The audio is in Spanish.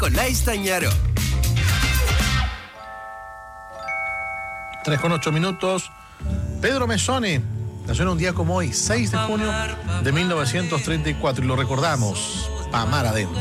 Nicolás Stagnaro. 3:08. Pedro Mezzoni nació en un día como hoy, 6 de junio de 1934, y lo recordamos, pa' mar adentro.